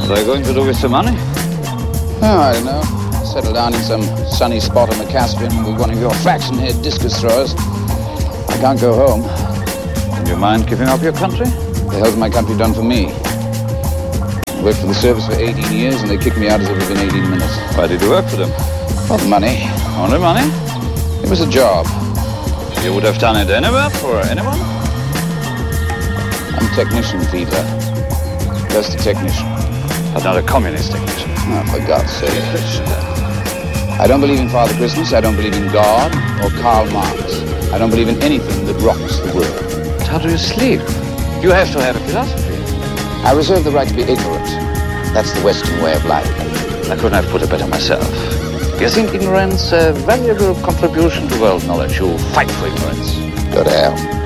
What are you going to do with the money? Oh, I don't know. Settle down in some sunny spot on the Caspian with one of your flaxen-haired discus throwers. I can't go home. Do you mind giving up your country? The hell's my country done for me? I worked for the service for 18 years and they kicked me out as if it had been 18 minutes. Why did you work for them? For the money. Only money? It was a job. You would have done it anywhere for anyone? I'm a technician, Fiedler. Just a technician. But not a communist technician. Oh, for God's sake. I don't believe in Father Christmas. I don't believe in God or Karl Marx. I don't believe in anything that rocks the world. But how do you sleep? You have to have a philosophy. I reserve the right to be ignorant. That's the Western way of life. I couldn't have put it better myself. You think ignorance a valuable contribution to world knowledge? You fight for ignorance. Go to hell.